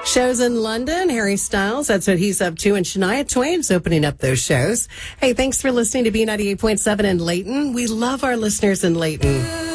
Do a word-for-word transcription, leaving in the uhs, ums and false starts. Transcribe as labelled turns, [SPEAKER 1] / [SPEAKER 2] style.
[SPEAKER 1] Shows in London, Harry Styles, that's what he's up to, and Shania Twain's opening up those shows. Hey, thanks for listening to B ninety-eight point seven in Layton. We love our listeners in Layton.